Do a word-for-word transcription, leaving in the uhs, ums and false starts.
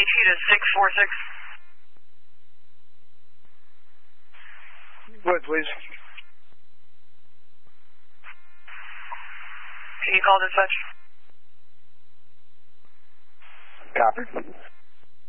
two to six four six. Go ahead, please. Can you call dispatch? Copy.